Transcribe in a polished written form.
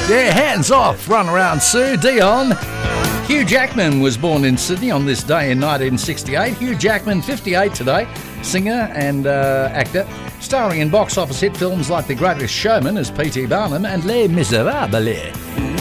Yeah, hands off, run around Sue, Dion. Hugh Jackman was born in Sydney on this day in 1968. Hugh Jackman, 58 today, singer and actor, starring in box office hit films like The Greatest Showman as P.T. Barnum and Les Miserables.